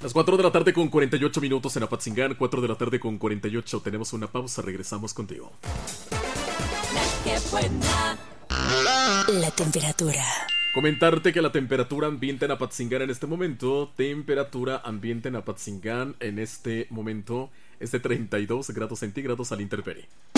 Las 4 de la tarde con 48 minutos en Apatzingán, 4 de la tarde con 48. Tenemos una pausa, regresamos contigo. ¡Qué buena! La temperatura. Comentarte que la temperatura ambiente en Apatzingán en este momento, temperatura ambiente en Apatzingán en este momento es de 32 grados centígrados a la intemperie.